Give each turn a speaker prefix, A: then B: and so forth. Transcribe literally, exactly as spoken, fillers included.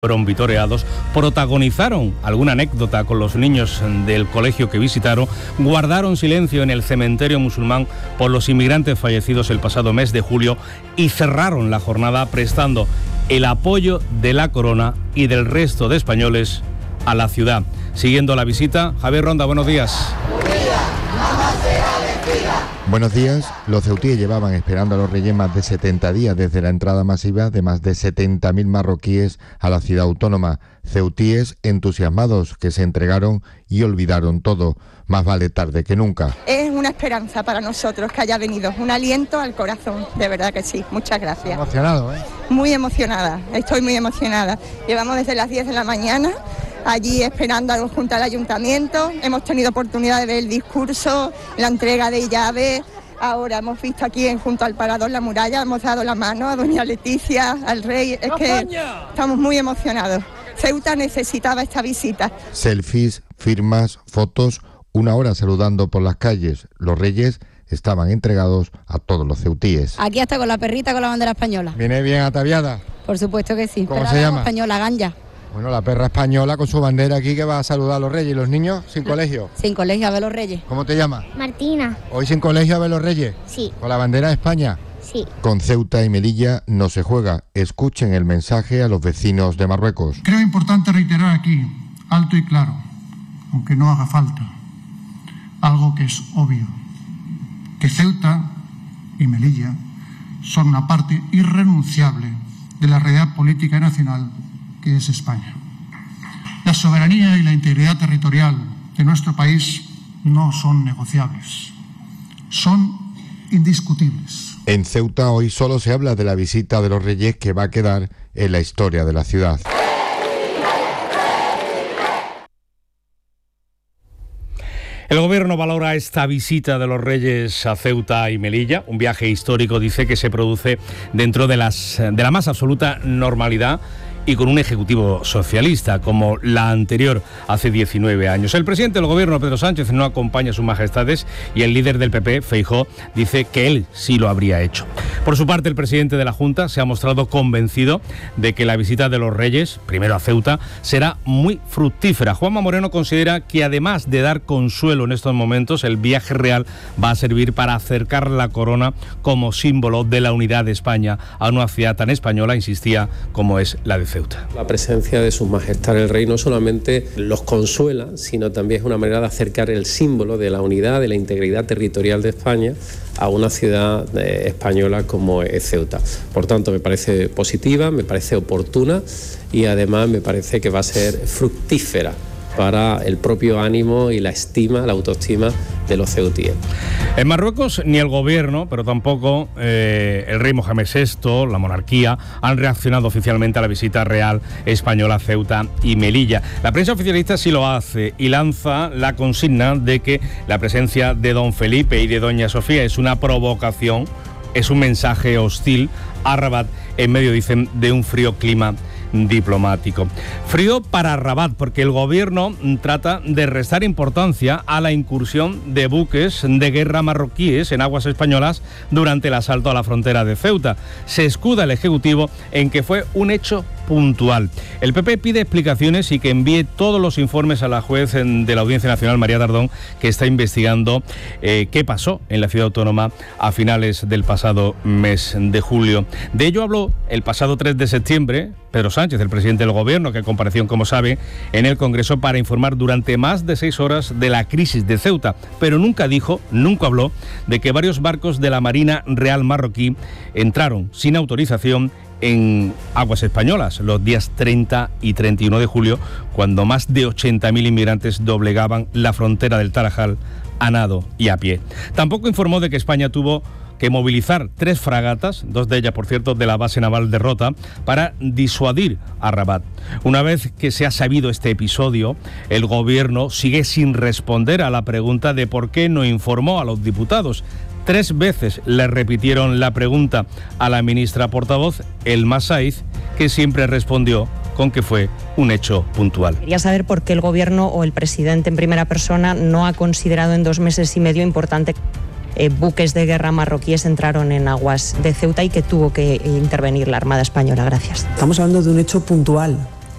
A: fueron vitoreados, protagonizaron alguna anécdota con los niños del colegio que visitaron, guardaron silencio en el cementerio musulmán por los inmigrantes fallecidos el pasado mes de julio y cerraron la jornada prestando el apoyo de la corona y del resto de españoles a la ciudad. Siguiendo la visita, Javier Ronda, buenos días.
B: Buenos días. Los ceutíes llevaban esperando a los Reyes más de setenta días desde la entrada masiva de más de setenta mil marroquíes a la ciudad autónoma. Ceutíes entusiasmados que se entregaron y olvidaron todo. Más vale tarde que nunca.
C: Es una esperanza para nosotros que haya venido, un aliento al corazón, de verdad que sí. Muchas gracias.
B: Emocionado, ¿eh?
C: Muy emocionada, estoy muy emocionada. Llevamos desde las diez de la mañana allí esperando junto al ayuntamiento. Hemos tenido oportunidad de ver el discurso, la entrega de llaves. Ahora hemos visto aquí en, junto al parador La Muralla, hemos dado la mano a doña Leticia, al rey. Es que estamos muy emocionados. Ceuta necesitaba esta visita.
B: Selfies, firmas, fotos, una hora saludando por las calles. Los Reyes estaban entregados a todos los ceutíes.
D: Aquí hasta con la perrita con la bandera española.
B: ¿Viene bien ataviada?
D: Por supuesto que sí.
B: ¿Cómo se llama?
D: Española, Ganja.
B: Bueno, la perra española con su bandera aquí que va a saludar a los Reyes. ¿Y los niños sin colegio?
D: Sin colegio, a ver los Reyes.
B: ¿Cómo te llamas?
E: Martina.
B: ¿Hoy sin colegio a ver los Reyes?
E: Sí.
B: ¿Con la bandera de España?
E: Sí.
B: Con Ceuta y Melilla no se juega. Escuchen el mensaje a los vecinos de Marruecos.
F: Creo importante reiterar aquí, alto y claro, aunque no haga falta, algo que es obvio, que Ceuta y Melilla son una parte irrenunciable de la realidad política nacional que es España. La soberanía y la integridad territorial de nuestro país no son negociables, son indiscutibles.
B: En Ceuta hoy solo se habla de la visita de los Reyes que va a quedar en la historia de la ciudad.
A: El gobierno valora esta visita de los Reyes a Ceuta y Melilla, un viaje histórico, dice, que se produce dentro de, las, de la más absoluta normalidad y con un ejecutivo socialista como la anterior hace diecinueve años. El presidente del gobierno, Pedro Sánchez, no acompaña a sus majestades y el líder del P P, Feijóo, dice que él sí lo habría hecho. Por su parte, el presidente de la Junta se ha mostrado convencido de que la visita de los Reyes, primero a Ceuta, será muy fructífera. Juanma Moreno considera que además de dar consuelo en estos momentos, el viaje real va a servir para acercar la corona como símbolo de la unidad de España a una ciudad tan española, insistía, como es la de Ceuta.
G: La presencia de Su Majestad el Rey no solamente los consuela, sino también es una manera de acercar el símbolo de la unidad, de la integridad territorial de España a una ciudad eh, española como es Ceuta. Por tanto, me parece positiva, me parece oportuna y además me parece que va a ser fructífera para el propio ánimo y la estima, la autoestima de los ceutíes.
A: En Marruecos ni el gobierno, pero tampoco eh, el rey Mohamed sexto, la monarquía, han reaccionado oficialmente a la visita real española a Ceuta y Melilla. La prensa oficialista sí lo hace y lanza la consigna de que la presencia de don Felipe y de doña Sofía es una provocación, es un mensaje hostil a Rabat en medio, dicen, de un frío clima diplomático. Frío para Rabat, porque el gobierno trata de restar importancia a la incursión de buques de guerra marroquíes en aguas españolas durante el asalto a la frontera de Ceuta. Se escuda el Ejecutivo en que fue un hecho puntual. El P P pide explicaciones y que envíe todos los informes a la juez de la Audiencia Nacional, María Tardón, que está investigando eh, qué pasó en la ciudad autónoma a finales del pasado mes de julio. De ello habló el pasado tres de septiembre Pedro Sánchez, el presidente del gobierno, que compareció, como sabe, en el Congreso para informar durante más de seis horas de la crisis de Ceuta, pero nunca dijo, nunca habló de que varios barcos de la Marina Real marroquí entraron sin autorización en aguas españolas los días treinta y treinta y uno de julio, cuando más de ochenta mil inmigrantes doblegaban la frontera del Tarajal a nado y a pie. Tampoco informó de que España tuvo que movilizar tres fragatas, dos de ellas, por cierto, de la base naval de Rota, para disuadir a Rabat. Una vez que se ha sabido este episodio, el gobierno sigue sin responder a la pregunta de por qué no informó a los diputados. Tres veces le repitieron la pregunta a la ministra portavoz, Elma Saiz, que siempre respondió con que fue un hecho puntual.
H: Quería saber por qué el gobierno o el presidente en primera persona no ha considerado en dos meses y medio importante eh, buques de guerra marroquíes entraron en aguas de Ceuta y que tuvo que intervenir la Armada Española. Gracias.
I: Estamos hablando de un hecho puntual.